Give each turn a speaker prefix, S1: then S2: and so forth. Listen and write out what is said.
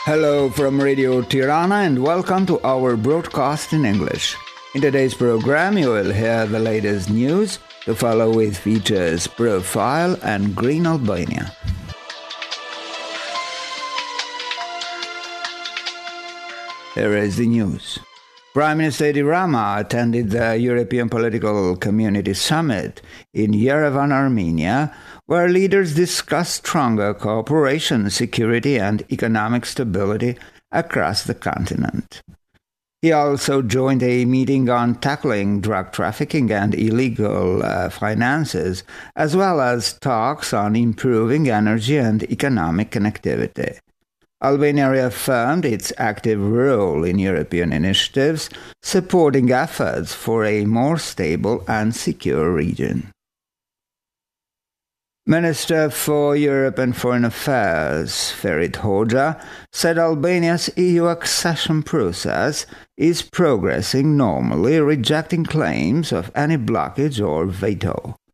S1: Hello from Radio Tirana and welcome to our broadcast in English. In today's program, you will hear the latest news to follow with features Profile and Green Albania. Here is the news. Prime Minister Edi Rama attended the European Political Community Summit in Yerevan, Armenia, where leaders discussed stronger cooperation, security and economic stability across the continent. He also joined a meeting on tackling drug trafficking and illegal finances, as well as talks on improving energy and economic connectivity. Albania reaffirmed its active role in European initiatives, supporting efforts for a more stable and secure region. Minister for Europe and Foreign Affairs, Ferit Hoxha, said Albania's EU accession process is progressing normally, rejecting claims of any blockage or veto.